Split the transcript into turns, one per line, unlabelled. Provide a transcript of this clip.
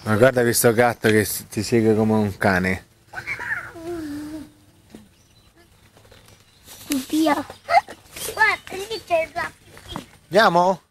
Ma guarda questo gatto che ti segue come un cane.
Via. Guarda, lì c'è il gatto.
Andiamo?